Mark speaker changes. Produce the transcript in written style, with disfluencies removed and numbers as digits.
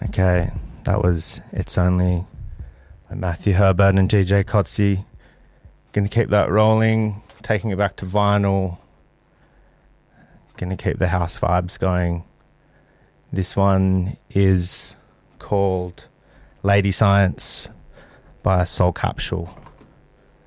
Speaker 1: Okay, that was It's Only by Matthew Herbert and DJ Kotze. Going to keep that rolling, taking it back to vinyl. Going to keep the house vibes going. This one is called Lady Science by Soul Capsule.